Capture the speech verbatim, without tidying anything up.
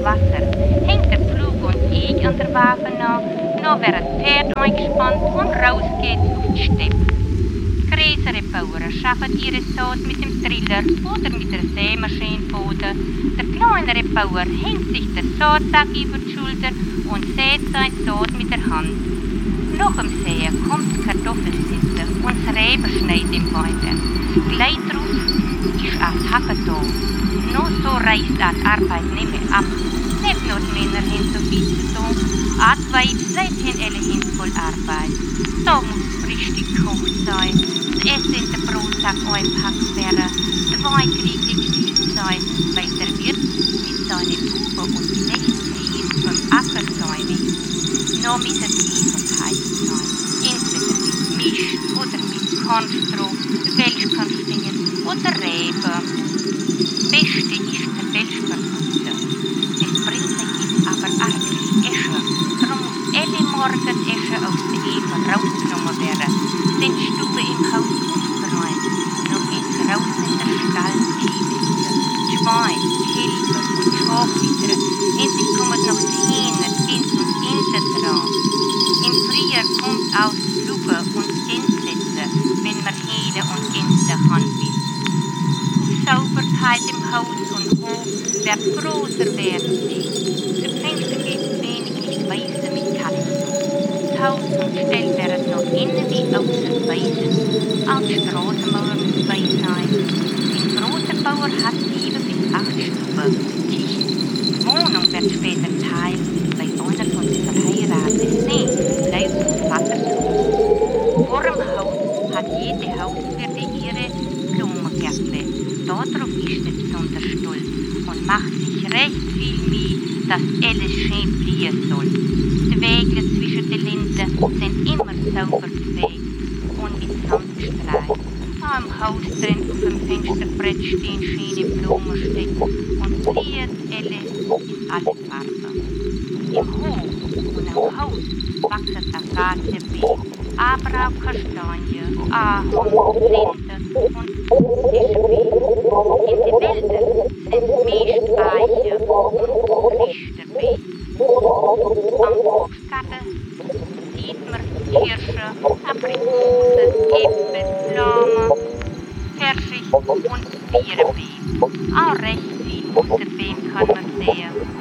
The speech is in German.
Wasser hängt der Pflug und ich an der Wagen an, noch wird das Pferd eingespannt und raus geht's auf die Steppe. Größere Bauern schaffen ihre Saat mit dem Triller oder mit der Sämaschine boden. Der kleinere Bauer hängt sich den Saatsack über die Schulter und sät sein Saat mit der Hand. Nach dem Säen kommt das Kartoffelsitzen und das Rebenschneiden im Weiter. Gleich drauf ist auch das Hacken da. Noch so reißt auch die Arbeit nicht mehr ab. Nicht nur die Männer haben so viel zu tun, auch die Weibs sind alle hin voll Arbeit. Da muss richtig gekocht sein, das Essen in den Brotsack eingepackt werden, zwei Kriege gefüllt sein, weil der Wirt mit seinen Buben und Knechten vom Acker sein will. Noch müssen die verteilt sein, entweder mit Misch oder mit Kornstroh, Welschkornstingen oder Reben. Das Beste ist der Welschkornfutter. Das bringt ihm aber arg viel Esche. Darum muss alle Morgen Esche aus der Eva rausgenommen werden, den Stube im Haus aufgeräumt. Noch geht's raus in den Stall Viehwächter, Schwein, Kälber und Schafhüter. Endlich kommen noch die Hähne, Gänse und Enten dran. Im Frühjahr kommt auch das Pflugen und das Gänsesetzen, wenn man Hähne und Gänse haben will. Die Sauberkeit im Haus und Hof wird größer werden sie. Zum Fenster gibt es wenig mit Weißen mit Katzen. Das Haus und Stell werden noch innen wie außen weißen. Auch die Straßenmauer muss weiß sein. Ein großer Bauer hat sieben bis acht Stuben und Küchen. Die Wohnung wird später Teil, bei einer von den Verheirateten nicht, bleibt das Vaterhaus. Vor dem Haus hat jede Hauswirte ihre Blumengärtle. Darauf ist sie besonders stolz und macht sich recht viel Mühe, dass alles schön blühen soll. Die Wege zwischen den Linden sind immer sauber gefegt und mit Sand gestreift. Am Haus drin auf dem Fensterbrett stehen schöne Blumenstücke und blühen alle in alle Farben. Im Hof und am Haus wachsen Akazienbeet, aber auch Kastanien, Ahorn, Linde und Eschenbeet. In den Wäldern sind meist Eichen und Lichterbeet. Am Obstgarten sieht man Kirsche, Aprikosen, Äpfel, Pflaumen, Pfirsich und Birnbeet. Auch recht viel Mutterbeet kann man sehen.